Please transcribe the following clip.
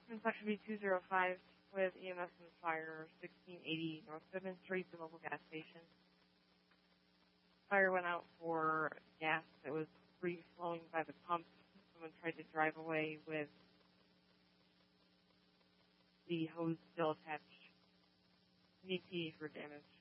Inspection B205 with EMS and fire, 1680 North Goodman Street, the local gas station. Fire went out for gas that was free flowing by the pump. Someone tried to drive away with the hose still attached. EP for damage.